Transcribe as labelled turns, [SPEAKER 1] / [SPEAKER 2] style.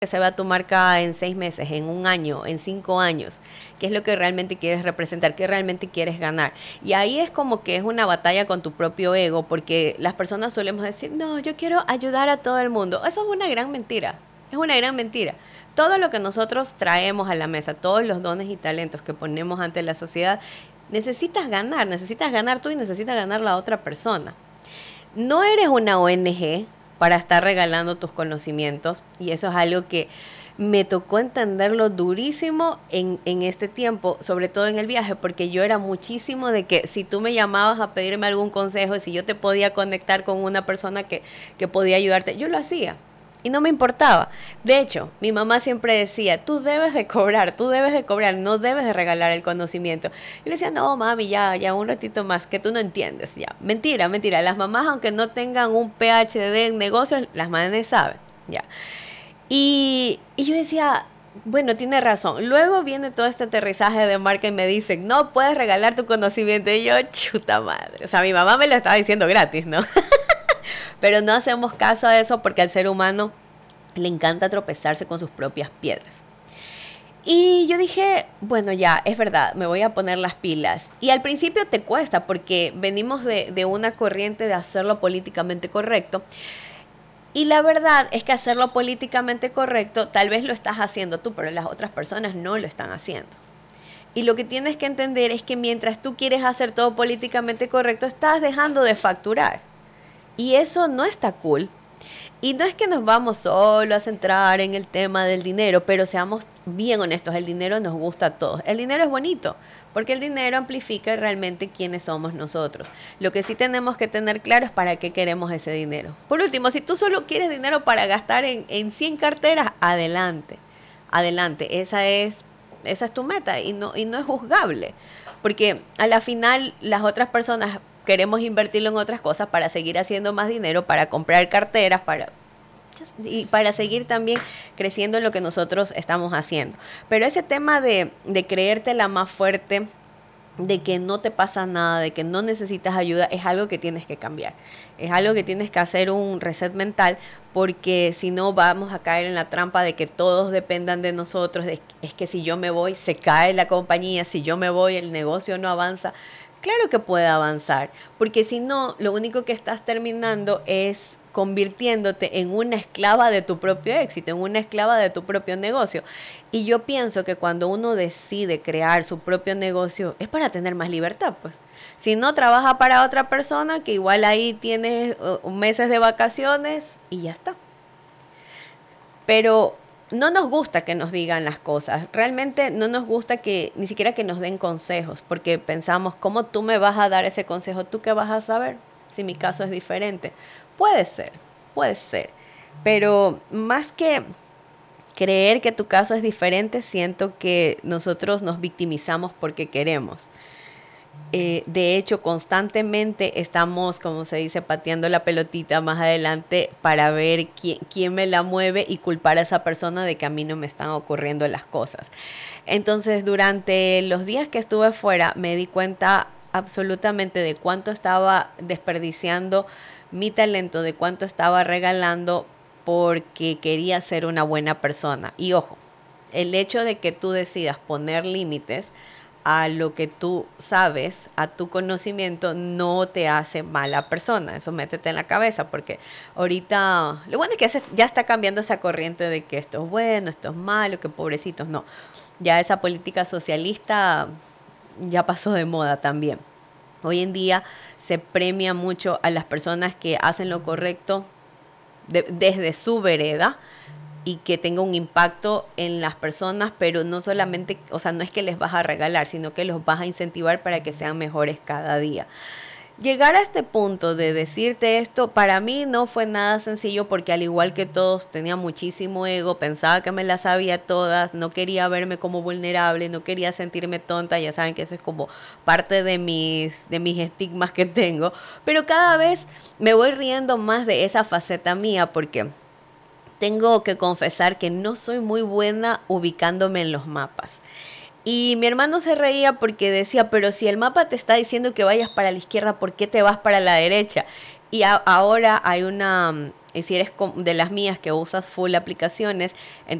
[SPEAKER 1] que se vea tu marca en 6 meses, en un año, en 5 años, qué es lo que realmente quieres representar, qué realmente quieres ganar. Y ahí es como que es una batalla con tu propio ego, porque las personas solemos decir, no, yo quiero ayudar a todo el mundo. Eso es una gran mentira, es una gran mentira. Todo lo que nosotros traemos a la mesa, todos los dones y talentos que ponemos ante la sociedad, necesitas ganar tú y necesitas ganar la otra persona. No eres una ONG para estar regalando tus conocimientos y eso es algo que me tocó entenderlo durísimo en este tiempo, sobre todo en el viaje, porque yo era muchísimo de que si tú me llamabas a pedirme algún consejo, si yo te podía conectar con una persona que podía ayudarte, yo lo hacía. Y no me importaba. De hecho, mi mamá siempre decía, tú debes de cobrar, no debes de regalar el conocimiento. Y le decía, no, mami, ya, un ratito más, que tú no entiendes, ya. Mentira, mentira. Las mamás, aunque no tengan un PhD en negocios, las madres saben, ya. Y yo decía, bueno, tiene razón. Luego viene todo este aterrizaje de marca y me dicen, no puedes regalar tu conocimiento. Y yo, chuta madre. O sea, mi mamá me lo estaba diciendo gratis, ¿no? Pero no hacemos caso a eso porque al ser humano le encanta tropezarse con sus propias piedras. Y yo dije, bueno, ya, es verdad, me voy a poner las pilas. Y al principio te cuesta porque venimos de una corriente de hacerlo políticamente correcto. Y la verdad es que hacerlo políticamente correcto tal vez lo estás haciendo tú, pero las otras personas no lo están haciendo. Y lo que tienes que entender es que mientras tú quieres hacer todo políticamente correcto, estás dejando de facturar. Y eso no está cool. Y no es que nos vamos solo a centrar en el tema del dinero, pero seamos bien honestos, el dinero nos gusta a todos. El dinero es bonito, porque el dinero amplifica realmente quiénes somos nosotros. Lo que sí tenemos que tener claro es para qué queremos ese dinero. Por último, si tú solo quieres dinero para gastar en 100 carteras, adelante, adelante, esa es tu meta y no es juzgable, porque a la final las otras personas queremos invertirlo en otras cosas para seguir haciendo más dinero, para comprar carteras, y para seguir también creciendo en lo que nosotros estamos haciendo. Pero ese tema de creerte la más fuerte, de que no te pasa nada, de que no necesitas ayuda, es algo que tienes que cambiar. Es algo que tienes que hacer un reset mental, porque si no vamos a caer en la trampa de que todos dependan de nosotros. Es que si yo me voy, se cae la compañía, si yo me voy, el negocio no avanza. Claro que puede avanzar, porque si no, lo único que estás terminando es convirtiéndote en una esclava de tu propio éxito, en una esclava de tu propio negocio. Y yo pienso que cuando uno decide crear su propio negocio es para tener más libertad, pues. Si no, trabaja para otra persona que igual ahí tienes meses de vacaciones y ya está. Pero no nos gusta que nos digan las cosas. Realmente no nos gusta que ni siquiera que nos den consejos, porque pensamos, ¿cómo tú me vas a dar ese consejo? ¿Tú qué vas a saber si mi caso es diferente? Puede ser, puede ser. Pero más que creer que tu caso es diferente, siento que nosotros nos victimizamos porque queremos. De hecho, constantemente estamos, como se dice, pateando la pelotita más adelante para ver quién me la mueve y culpar a esa persona de que a mí no me están ocurriendo las cosas. Entonces, durante los días que estuve fuera, me di cuenta absolutamente de cuánto estaba desperdiciando mi talento, de cuánto estaba regalando porque quería ser una buena persona. Y ojo, el hecho de que tú decidas poner límites a lo que tú sabes, a tu conocimiento, no te hace mala persona. Eso métete en la cabeza, porque ahorita, lo bueno es que ya está cambiando esa corriente de que esto es bueno, esto es malo, que pobrecitos, no. Ya esa política socialista ya pasó de moda también. Hoy en día se premia mucho a las personas que hacen lo correcto desde su vereda y que tenga un impacto en las personas, pero no solamente, o sea, no es que les vas a regalar, sino que los vas a incentivar para que sean mejores cada día. Llegar a este punto de decirte esto, para mí no fue nada sencillo, porque al igual que todos tenía muchísimo ego, pensaba que me las sabía todas, no quería verme como vulnerable, no quería sentirme tonta, ya saben que eso es como parte de mis estigmas que tengo, pero cada vez me voy riendo más de esa faceta mía, porque tengo que confesar que no soy muy buena ubicándome en los mapas. Y mi hermano se reía porque decía, pero si el mapa te está diciendo que vayas para la izquierda, ¿por qué te vas para la derecha? Y ahora hay Y si eres de las mías que usas full aplicaciones,